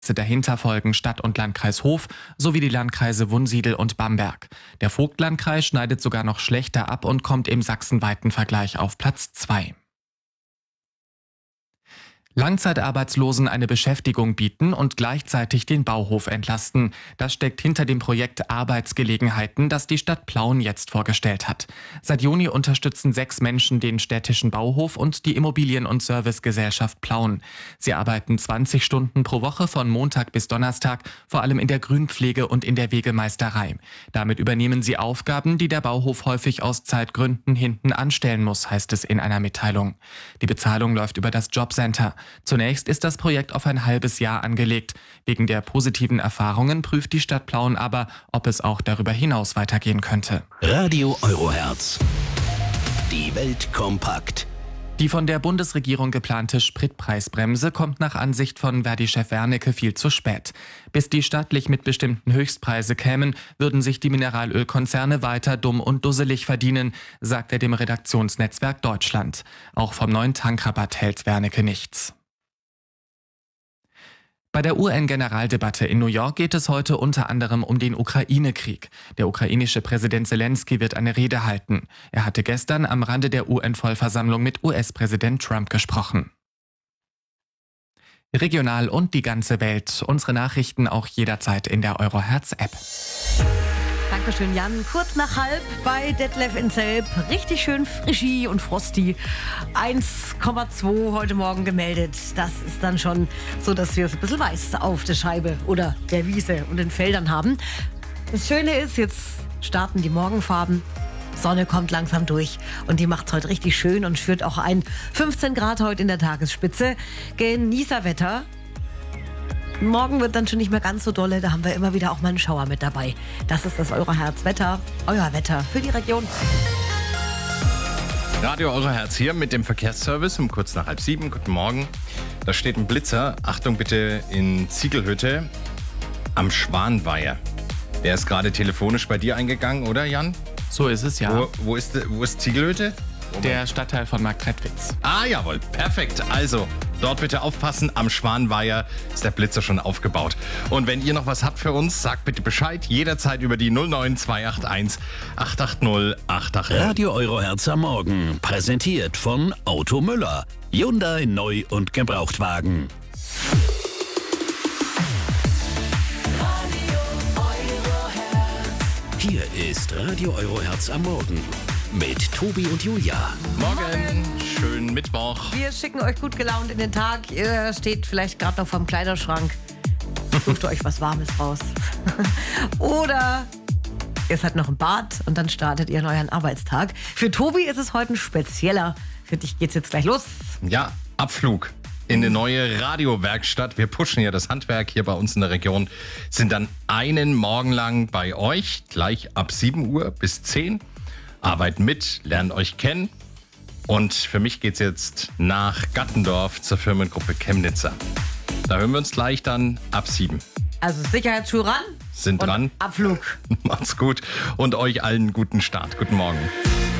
Dahinter folgen Stadt- und Landkreis Hof sowie die Landkreise Wunsiedel und Bamberg. Der Vogtlandkreis schneidet sogar noch schlechter ab und kommt im sachsenweiten Vergleich auf Platz 2. Langzeitarbeitslosen eine Beschäftigung bieten und gleichzeitig den Bauhof entlasten. Das steckt hinter dem Projekt Arbeitsgelegenheiten, das die Stadt Plauen jetzt vorgestellt hat. Seit Juni unterstützen 6 Menschen den städtischen Bauhof und die Immobilien- und Servicegesellschaft Plauen. Sie arbeiten 20 Stunden pro Woche von Montag bis Donnerstag, vor allem in der Grünpflege und in der Wegemeisterei. Damit übernehmen sie Aufgaben, die der Bauhof häufig aus Zeitgründen hinten anstellen muss, heißt es in einer Mitteilung. Die Bezahlung läuft über das Jobcenter. Zunächst ist das Projekt auf ein halbes Jahr angelegt. Wegen der positiven Erfahrungen prüft die Stadt Plauen aber, ob es auch darüber hinaus weitergehen könnte. Radio Eurohertz. Die Welt kompakt. Die von der Bundesregierung geplante Spritpreisbremse kommt nach Ansicht von Verdi-Chef Wernicke viel zu spät. Bis die staatlich mitbestimmten Höchstpreise kämen, würden sich die Mineralölkonzerne weiter dumm und dusselig verdienen, sagt er dem Redaktionsnetzwerk Deutschland. Auch vom neuen Tankrabatt hält Wernicke nichts. Bei der UN-Generaldebatte in New York geht es heute unter anderem um den Ukraine-Krieg. Der ukrainische Präsident Zelensky wird eine Rede halten. Er hatte gestern am Rande der UN-Vollversammlung mit US-Präsident Trump gesprochen. Regional und die ganze Welt. Unsere Nachrichten auch jederzeit in der Eurohertz-App. Dankeschön, Jan. Kurz nach halb bei Detlef in Zelb. Richtig schön frischi und frosty. 1,2 heute Morgen gemeldet. Das ist dann schon so, dass wir es ein bisschen weiß auf der Scheibe oder der Wiese und den Feldern haben. Das Schöne ist, jetzt starten die Morgenfarben. Sonne kommt langsam durch und die macht es heute richtig schön und führt auch ein 15 Grad heute in der Tagesspitze. Genießerwetter. Morgen wird dann schon nicht mehr ganz so dolle, da haben wir immer wieder auch mal einen Schauer mit dabei. Das ist das Eurohertz-Wetter, euer Wetter für die Region. Radio Eurohertz hier mit dem Verkehrsservice um kurz nach 6:30. Guten Morgen. Da steht ein Blitzer. Achtung bitte in Ziegelhütte am Schwanweiher. Der ist gerade telefonisch bei dir eingegangen, oder Jan? So ist es, ja. Wo ist Ziegelhütte? Der Stadtteil von Marktredwitz. Ah, jawohl, perfekt. Also, dort bitte aufpassen, am Schwanweiher ist der Blitzer schon aufgebaut. Und wenn ihr noch was habt für uns, sagt bitte Bescheid, jederzeit über die 09281 880 880. Radio Eurohertz am Morgen, präsentiert von Auto Müller. Hyundai Neu- und Gebrauchtwagen. Hier ist Radio Eurohertz am Morgen mit Tobi und Julia. Morgen, schönen Mittwoch. Wir schicken euch gut gelaunt in den Tag. Ihr steht vielleicht gerade noch vorm Kleiderschrank. Sucht euch was Warmes raus. Oder ihr seid noch im Bad und dann startet ihr einen neuen Arbeitstag. Für Tobi ist es heute ein spezieller. Für dich geht's jetzt gleich los. Ja, Abflug in eine neue Radiowerkstatt. Wir pushen ja das Handwerk hier bei uns in der Region. Sind dann einen Morgen lang bei euch, gleich ab 7 Uhr bis 10. Arbeiten mit, lernen euch kennen. Und für mich geht's jetzt nach Gattendorf zur Firmengruppe Chemnitzer. Da hören wir uns gleich dann ab 7. Also Sicherheitsschuhe ran. Sind und dran. Abflug. Macht's gut und euch allen guten Start. Guten Morgen.